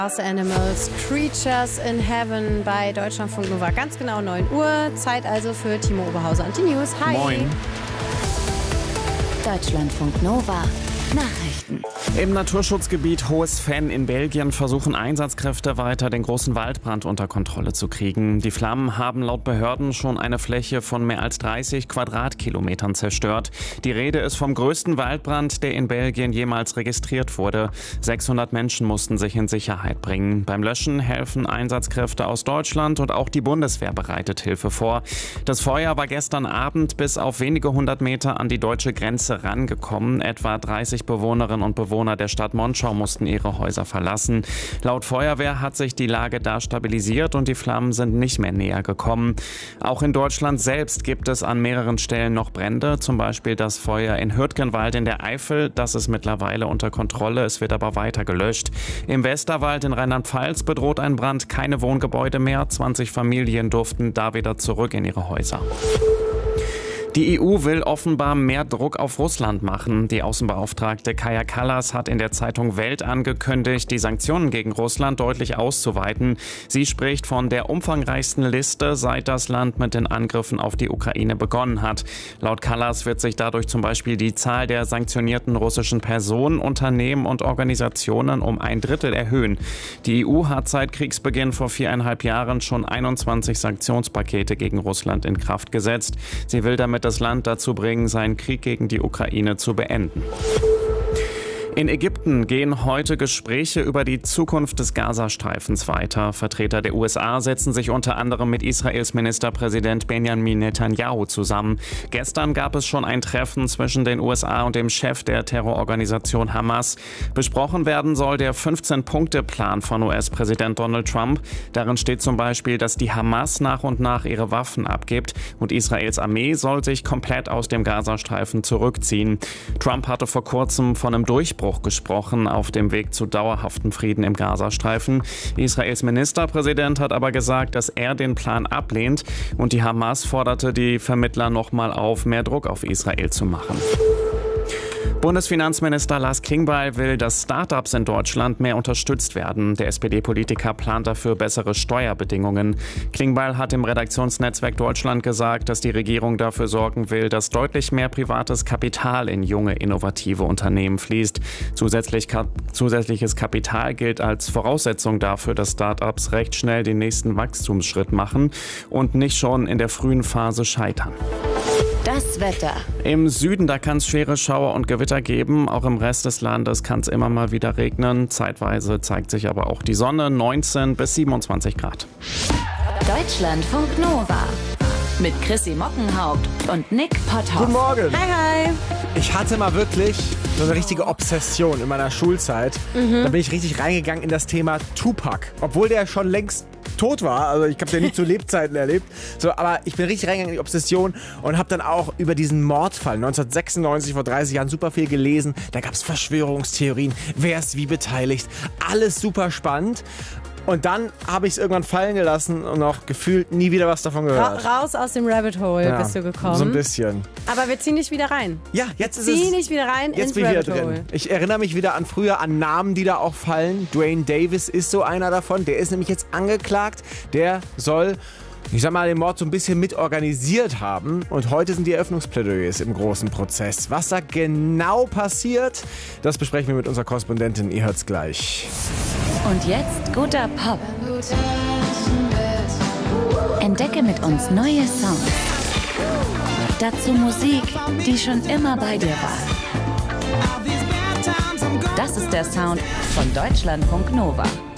Glass Animals, Creatures in Heaven bei Deutschlandfunk Nova. Ganz genau 9 Uhr. Zeit also für Timo Oberhauser und die News. Hi. Moin. Deutschlandfunk Nova. Nachrichten. Im Naturschutzgebiet Hohes Venn in Belgien versuchen Einsatzkräfte weiter, den großen Waldbrand unter Kontrolle zu kriegen. Die Flammen haben laut Behörden schon eine Fläche von mehr als 30 Quadratkilometern zerstört. Die Rede ist vom größten Waldbrand, der in Belgien jemals registriert wurde. 600 Menschen mussten sich in Sicherheit bringen. Beim Löschen helfen Einsatzkräfte aus Deutschland und auch die Bundeswehr bereitet Hilfe vor. Das Feuer war gestern Abend bis auf wenige hundert Meter an die deutsche Grenze rangekommen. Etwa 30 Bewohnerinnen und Bewohner der Stadt Monschau mussten ihre Häuser verlassen. Laut Feuerwehr hat sich die Lage da stabilisiert und die Flammen sind nicht mehr näher gekommen. Auch in Deutschland selbst gibt es an mehreren Stellen noch Brände, zum Beispiel das Feuer in Hürtgenwald in der Eifel. Das ist mittlerweile unter Kontrolle, es wird aber weiter gelöscht. Im Westerwald in Rheinland-Pfalz bedroht ein Brand keine Wohngebäude mehr. 20 Familien durften da wieder zurück in ihre Häuser. Die EU will offenbar mehr Druck auf Russland machen. Die Außenbeauftragte Kaja Kallas hat in der Zeitung Welt angekündigt, die Sanktionen gegen Russland deutlich auszuweiten. Sie spricht von der umfangreichsten Liste, seit das Land mit den Angriffen auf die Ukraine begonnen hat. Laut Kallas wird sich dadurch zum Beispiel die Zahl der sanktionierten russischen Personen, Unternehmen und Organisationen um 1/3 erhöhen. Die EU hat seit Kriegsbeginn vor 4,5 Jahren schon 21 Sanktionspakete gegen Russland in Kraft gesetzt. Sie will damit das Land dazu bringen, seinen Krieg gegen die Ukraine zu beenden. In Ägypten gehen heute Gespräche über die Zukunft des Gazastreifens weiter. Vertreter der USA setzen sich unter anderem mit Israels Ministerpräsident Benjamin Netanyahu zusammen. Gestern gab es schon ein Treffen zwischen den USA und dem Chef der Terrororganisation Hamas. Besprochen werden soll der 15-Punkte-Plan von US-Präsident Donald Trump. Darin steht zum Beispiel, dass die Hamas nach und nach ihre Waffen abgibt und Israels Armee soll sich komplett aus dem Gazastreifen zurückziehen. Trump hatte vor kurzem von einem Durchbruch gesprochen auf dem Weg zu dauerhaftem Frieden im Gazastreifen. Israels Ministerpräsident hat aber gesagt, dass er den Plan ablehnt und die Hamas forderte die Vermittler nochmal auf, mehr Druck auf Israel zu machen. Bundesfinanzminister Lars Klingbeil will, dass Start-ups in Deutschland mehr unterstützt werden. Der SPD-Politiker plant dafür bessere Steuerbedingungen. Klingbeil hat im Redaktionsnetzwerk Deutschland gesagt, dass die Regierung dafür sorgen will, dass deutlich mehr privates Kapital in junge, innovative Unternehmen fließt. Zusätzliches Kapital gilt als Voraussetzung dafür, dass Start-ups recht schnell den nächsten Wachstumsschritt machen und nicht schon in der frühen Phase scheitern. Das Wetter. Im Süden, da kann es schwere Schauer und Gewitter geben. Auch im Rest des Landes kann es immer mal wieder regnen. Zeitweise zeigt sich aber auch die Sonne, 19 bis 27 Grad. Deutschlandfunk Nova. Mit Chrissy Mockenhaupt und Nick Potthoff. Guten Morgen. Hi, hi. Ich hatte mal wirklich so eine richtige Obsession in meiner Schulzeit. Da bin ich richtig reingegangen in das Thema Tupac. Obwohl der schon längst tot war, also ich habe den nie zu Lebzeiten erlebt. So, aber ich bin richtig reingegangen in die Obsession und habe dann auch über diesen Mordfall 1996, vor 30 Jahren, super viel gelesen. Da gab es Verschwörungstheorien, wer ist wie beteiligt. Alles super spannend. Und dann habe ich es irgendwann fallen gelassen und auch gefühlt nie wieder was davon gehört. Raus aus dem Rabbit Hole bist du gekommen. So ein bisschen. Aber wir ziehen dich wieder rein. Ja, jetzt ist Zieh es. dich wieder rein Jetzt ins bin ich Rabbit wieder Hole. drin. Ich erinnere mich wieder an früher, an Namen, die da auch fallen. Dwayne Davis ist so einer davon. Der ist nämlich jetzt angeklagt. Der soll, ich sag mal, den Mord so ein bisschen mitorganisiert haben. Und heute sind die Eröffnungsplädoyers im großen Prozess. Was da genau passiert, das besprechen wir mit unserer Korrespondentin. Ihr hört's gleich. Und jetzt guter Pop. Entdecke mit uns neue Sounds. Dazu Musik, die schon immer bei dir war. Das ist der Sound von Deutschlandfunk Nova.